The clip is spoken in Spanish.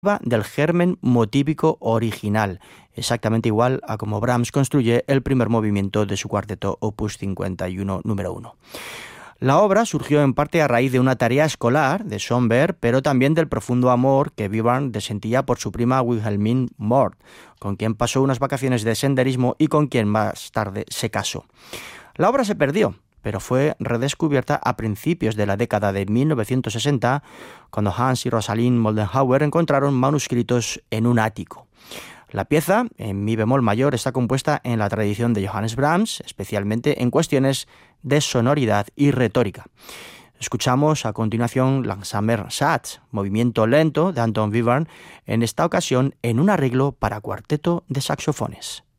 del germen motívico original, exactamente igual a como Brahms construye el primer movimiento de su cuarteto Opus 51 número 1. La obra surgió en parte a raíz de una tarea escolar de Schoenberg, pero también del profundo amor que Webern sentía por su prima Wilhelmine Mort, con quien pasó unas vacaciones de senderismo y con quien más tarde se casó. La obra se perdió, pero fue redescubierta a principios de la década de 1960, cuando Hans y Rosalind Moldenhauer encontraron manuscritos en un ático. La pieza, en mi bemol mayor, está compuesta en la tradición de Johannes Brahms, especialmente en cuestiones de sonoridad y retórica. Escuchamos a continuación Langsamer Satz, movimiento lento de Anton Webern, en esta ocasión en un arreglo para cuarteto de saxofones.